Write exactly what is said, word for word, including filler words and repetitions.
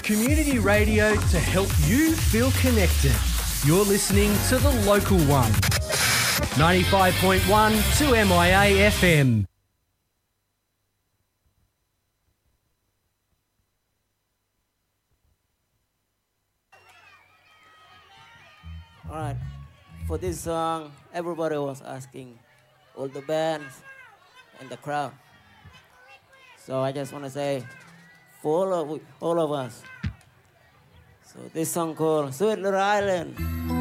Community radio to help you feel connected. You're listening to The Local One. ninety-five point one to M I A F M. All right. For this song, everybody was asking, all the bands and the crowd. So I just want to say, for all of, all of us. So this song called Sweet Little Island.